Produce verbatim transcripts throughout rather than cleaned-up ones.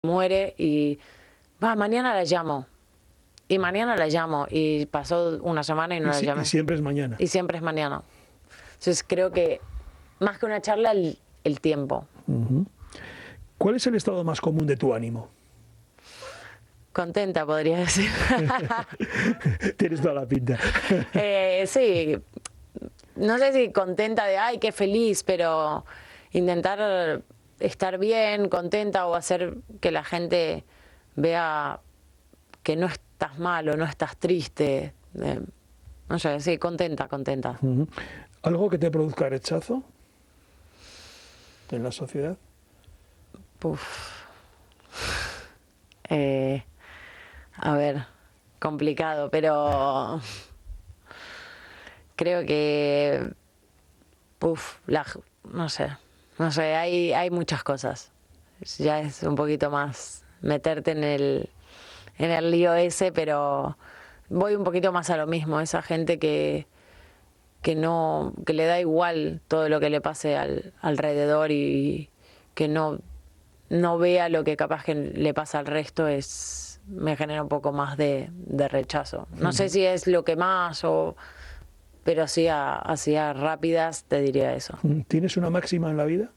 muere y va, mañana la llamo. Y mañana la llamo. Y pasó una semana y no y, la si, llamé. y siempre es mañana. Y siempre es mañana. Entonces creo que más que una charla, el, el tiempo. Uh-huh. ¿Cuál es el estado más común de tu ánimo? Contenta, podría decir. Tienes toda la pinta. eh, sí, no sé si contenta de, ay, qué feliz, pero intentar estar bien, contenta o hacer que la gente vea que no estás mal o no estás triste. Eh, no sé, sí, contenta, contenta. Uh-huh. ¿Algo que te produzca rechazo en la sociedad? Uf. Eh, a ver, complicado, pero creo que, uf, la, no sé, no sé, hay, hay muchas cosas. Ya es un poquito más meterte en el, en el lío ese, pero voy un poquito más a lo mismo, esa gente que, que no, que le da igual todo lo que le pase al, alrededor y que no, no vea lo que capaz que le pasa al resto, es, me genera un poco más de, de rechazo. No uh-huh. sé si es lo que más o, pero así a, así a rápidas te diría eso. ¿Tienes una máxima en la vida?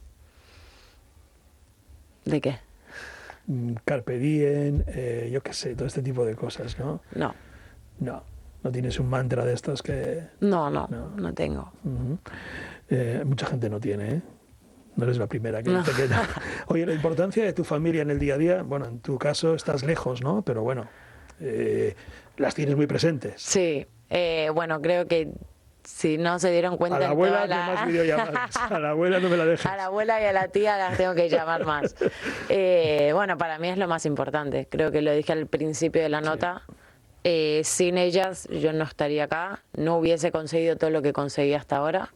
¿De qué? Carpe diem, eh, yo qué sé, todo este tipo de cosas, ¿no? No. No, no tienes un mantra de estos que... No, no, no, no tengo. Uh-huh. Eh, mucha gente no tiene, ¿eh? No eres la primera que dice no. que no. Oye, la importancia de tu familia en el día a día, bueno, en tu caso estás lejos, ¿no? Pero bueno, eh, las tienes muy presentes. Sí, eh, bueno, creo que si no se dieron cuenta... A la abuela la... no más videollamadas, a la abuela no me la dejes. A la abuela y a la tía las tengo que llamar más. Eh, bueno, para mí es lo más importante, creo que lo dije al principio de la nota. Sí. Eh, sin ellas yo no estaría acá, no hubiese conseguido todo lo que conseguí hasta ahora.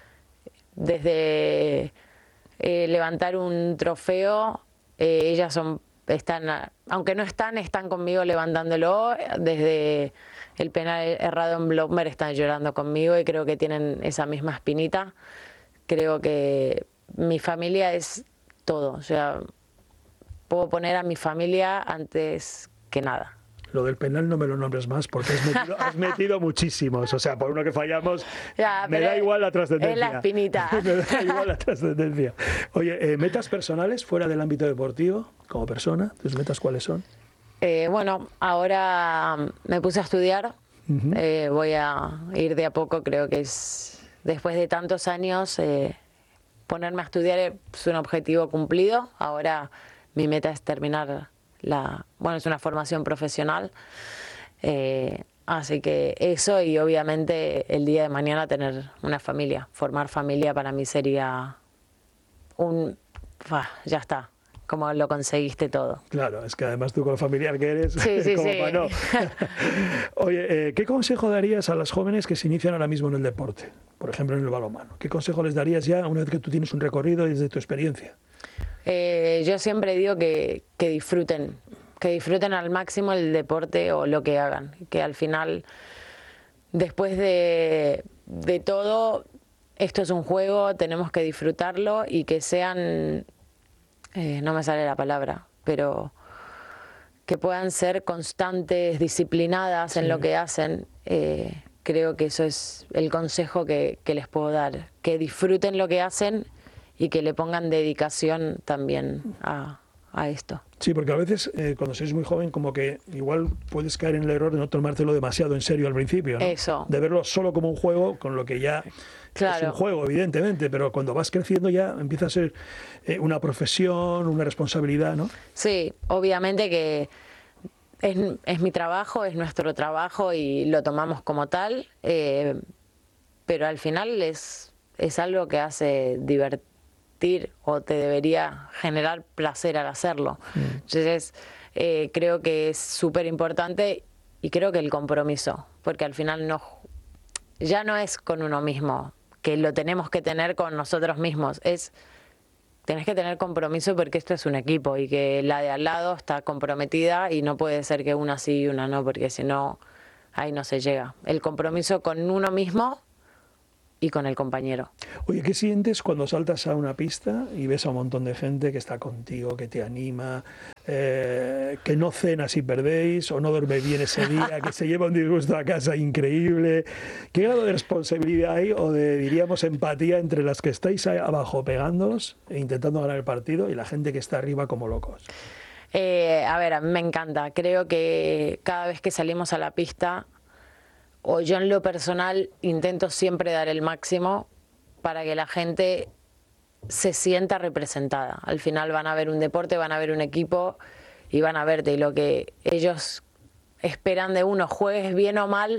Desde eh, levantar un trofeo, eh, ellas son, están, aunque no están, están conmigo levantándolo. Desde el penal errado en Blomberg están llorando conmigo y creo que tienen esa misma espinita. Creo que mi familia es todo, o sea, puedo poner a mi familia antes que nada. Lo del penal no me lo nombres más porque has metido, has metido muchísimos. O sea, por uno que fallamos, ya, me da igual la trascendencia. Es la espinita. Me da igual la trascendencia. Oye, eh, ¿metas personales fuera del ámbito deportivo, como persona? ¿Tus metas cuáles son? Eh, bueno, ahora me puse a estudiar. Uh-huh. eh, voy a ir de a poco, creo que es, después de tantos años, eh, ponerme a estudiar es un objetivo cumplido. Ahora mi meta es terminar la, bueno, es una formación profesional, eh, así que eso y obviamente el día de mañana tener una familia, formar familia para mí sería un, bah, ya está, como lo conseguiste todo. Claro, es que además tú con lo familiar que eres, sí, sí, como sí. para no. Oye, eh, ¿qué consejo darías a las jóvenes que se inician ahora mismo en el deporte? Por ejemplo, en el balonmano. ¿Qué consejo les darías ya una vez que tú tienes un recorrido y desde tu experiencia? Eh, yo siempre digo que, que disfruten, que disfruten al máximo el deporte o lo que hagan, que al final, después de, de todo, esto es un juego, tenemos que disfrutarlo y que sean, eh, no me sale la palabra, pero que puedan ser constantes, disciplinadas sí. en lo que hacen. Eh, creo que eso es el consejo que, que les puedo dar, que disfruten lo que hacen y que le pongan dedicación también a, a esto. Sí, porque a veces eh, cuando sois muy joven como que igual puedes caer en el error de no tomártelo demasiado en serio al principio, ¿no? Eso. De verlo solo como un juego, con lo que ya claro. es un juego, evidentemente, pero cuando vas creciendo ya empieza a ser eh, una profesión, una responsabilidad, ¿no? Sí, obviamente que es, es mi trabajo, es nuestro trabajo y lo tomamos como tal, eh, pero al final es, es algo que hace divertir o te debería generar placer al hacerlo. Mm. Entonces, eh, creo que es súper importante y creo que el compromiso, porque al final no, ya no es con uno mismo, que lo tenemos que tener con nosotros mismos, es tenés que tener compromiso porque esto es un equipo y que la de al lado está comprometida y no puede ser que una sí y una no, porque si no, ahí no se llega. El compromiso con uno mismo y con el compañero. Oye, ¿qué sientes cuando saltas a una pista y ves a un montón de gente que está contigo, que te anima, eh, que no cena si perdéis o no duerme bien ese día, que se lleva un disgusto a casa increíble? ¿Qué grado de responsabilidad hay o de, diríamos, empatía entre las que estáis ahí abajo pegándoos e intentando ganar el partido y la gente que está arriba como locos? Eh, a ver, a mí me encanta. Creo que cada vez que salimos a la pista, o yo en lo personal intento siempre dar el máximo para que la gente se sienta representada. Al final van a ver un deporte, van a ver un equipo y van a verte. Y lo que ellos esperan de uno, juegues bien o mal,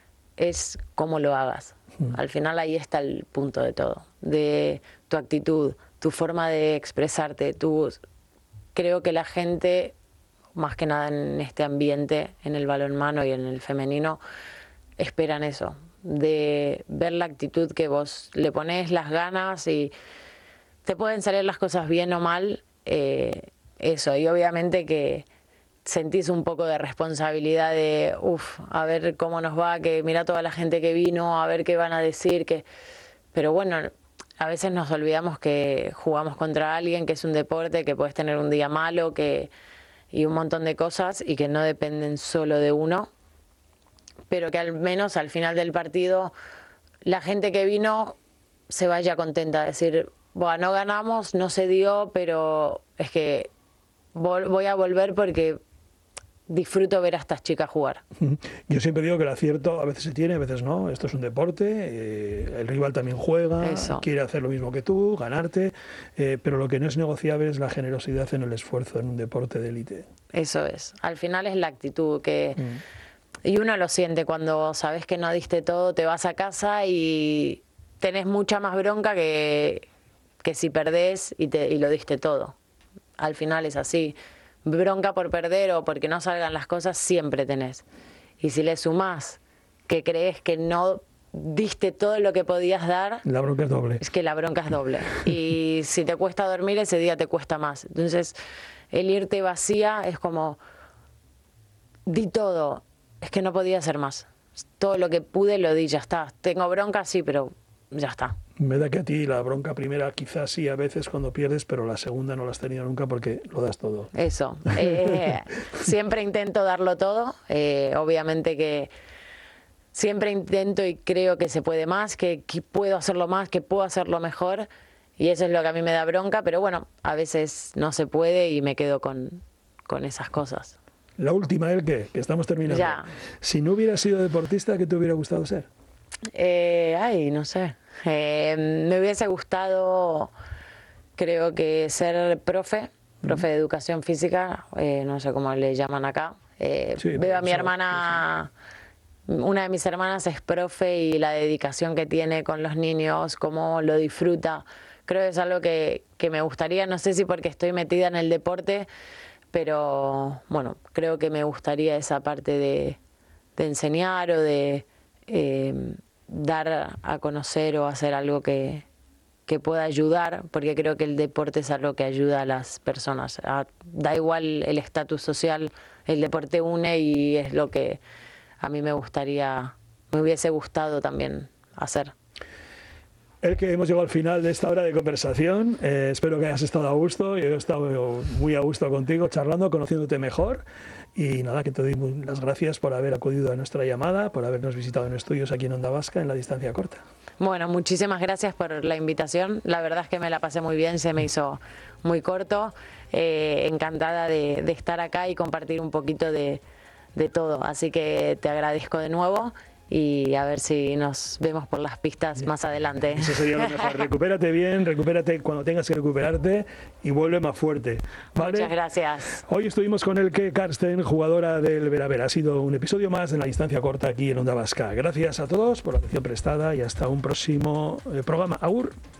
es cómo lo hagas. Mm. Al final ahí está el punto de todo, de tu actitud, tu forma de expresarte. Tu... Creo que la gente, más que nada en este ambiente, en el balonmano y en el femenino, esperan eso, de ver la actitud que vos le pones, las ganas, y te pueden salir las cosas bien o mal, eh, eso, y obviamente que sentís un poco de responsabilidad de, uff, a ver cómo nos va, que mira toda la gente que vino, a ver qué van a decir, que... pero bueno, a veces nos olvidamos que jugamos contra alguien, que es un deporte, que puedes tener un día malo, que y un montón de cosas, y que no dependen solo de uno, pero que al menos al final del partido la gente que vino se vaya contenta, decir, bueno, no ganamos, no se dio, pero es que voy a volver porque disfruto ver a estas chicas jugar. Yo siempre digo que el acierto a veces se tiene, a veces no. Esto es un deporte, eh, el rival también juega, Eso. quiere hacer lo mismo que tú, ganarte, eh, pero lo que no es negociable es la generosidad en el esfuerzo en un deporte de élite. Eso es. Al final es la actitud que... Mm. Y uno lo siente cuando sabes que no diste todo, te vas a casa y tenés mucha más bronca que, que si perdés y, te, y lo diste todo. Al final es así. Bronca por perder o porque no salgan las cosas siempre tenés. Y si le sumás que crees que no diste todo lo que podías dar, la bronca es doble. Es que la bronca es doble. Y si te cuesta dormir, ese día te cuesta más. Entonces, el irte vacía es como, di todo. Es que no podía hacer más. Todo lo que pude lo di, ya está. Tengo bronca, sí, pero ya está. Me da que a ti la bronca primera quizás sí a veces cuando pierdes, pero la segunda no la has tenido nunca porque lo das todo. Eso. Eh, siempre intento darlo todo. Eh, obviamente que siempre intento y creo que se puede más, que, que puedo hacerlo más, que puedo hacerlo mejor. Y eso es lo que a mí me da bronca, pero bueno, a veces no se puede y me quedo con, con esas cosas. La última, ¿el qué? Que estamos terminando. Ya. Si no hubieras sido deportista, ¿qué te hubiera gustado ser? Eh, ay, no sé. Eh, me hubiese gustado, creo que ser profe, profe mm. de educación física, eh, no sé cómo le llaman acá. Eh, sí, veo a mi hermana, sí. Una de mis hermanas es profe y la dedicación que tiene con los niños, cómo lo disfruta. Creo que es algo que, que me gustaría, no sé si porque estoy metida en el deporte, pero bueno, creo que me gustaría esa parte de, de enseñar o de eh, dar a conocer o hacer algo que, que pueda ayudar, porque creo que el deporte es algo que ayuda a las personas. A, da igual el estatus social, el deporte une y es lo que a mí me gustaría, me hubiese gustado también hacer. El que hemos llegado al final de esta hora de conversación, eh, espero que hayas estado a gusto. Yo he estado muy a gusto contigo, charlando, conociéndote mejor. Y nada, que te doy las gracias por haber acudido a nuestra llamada, por habernos visitado en estudios aquí en Onda Vasca, en la distancia corta. Bueno, muchísimas gracias por la invitación. La verdad es que me la pasé muy bien, se me hizo muy corto. Eh, encantada de, de estar acá y compartir un poquito de, de todo. Así que te agradezco de nuevo. Y a ver si nos vemos por las pistas más adelante. Eso sería lo mejor. Recupérate bien, recupérate cuando tengas que recuperarte y vuelve más fuerte. ¿Vale? Muchas gracias. Hoy estuvimos con Elke Karsten, jugadora del Vera Vera. Ha sido un episodio más de la distancia corta aquí en Onda Vasca. Gracias a todos por la atención prestada y hasta un próximo programa. Agur.